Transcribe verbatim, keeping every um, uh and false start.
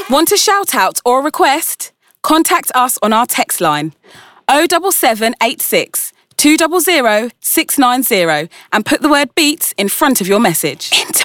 Want a shout out or a request? Contact us on our text line oh seven seven eight six, two zero zero, six nine zero and put the word beats in front of your message.